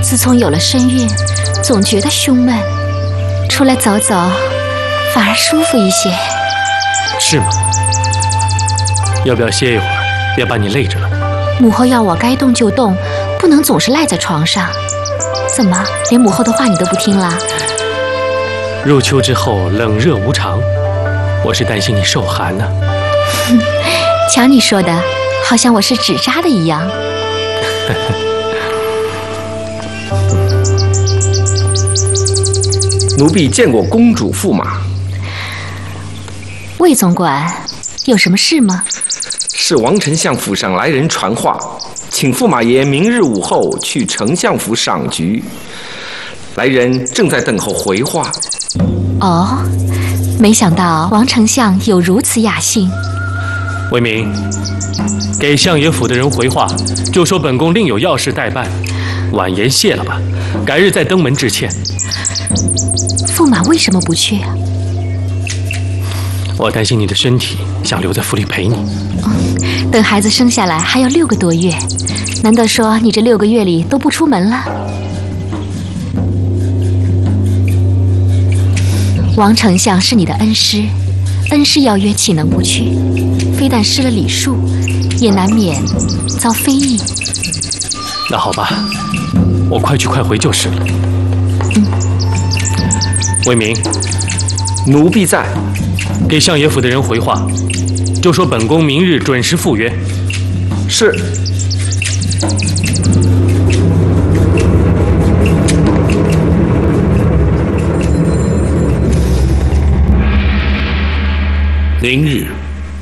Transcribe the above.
自从有了身孕，总觉得胸闷，出来走走反而舒服一些。 是吗？要不要歇一会儿？别把你累着了。 母后要我该动就动，不能总是赖在床上。怎么，连母后的话你都不听了？ 入秋之后冷热无常，我是担心你受寒呢。 瞧你说的，好像我是纸扎的一样。 奴婢见过公主驸马。 魏总管，有什么事吗？ 是王丞相府上来人传话，请驸马爷明日午后去丞相府赏菊。来人正在等候回话。 哦，没想到王丞相有如此雅兴。 魏明，给相爷府的人回话，就说本宫另有要事待办，婉言谢了吧，改日再登门致歉。 驸马为什么不去啊？ 我担心你的身体，想留在府里陪你。 等孩子生下来还要6个多月，难道说你这6个月里都不出门了？王丞相是你的恩师，恩师邀约岂能不去？非但失了礼数，也难免遭非议。 那好吧，我快去快回就是了。魏明， 奴婢在。 给相爷府的人回话，就说本宫明日准时赴约。 是。 明日